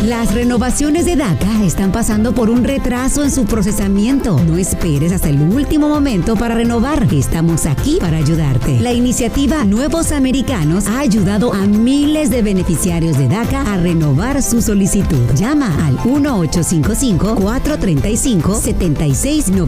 Las renovaciones de DACA están pasando por un retraso en su procesamiento. No esperes hasta el último momento para renovar. Estamos aquí para ayudarte. La iniciativa Nuevos Americanos ha ayudado a miles de beneficiarios de DACA a renovar su solicitud. Llama al 1-855-435-7690.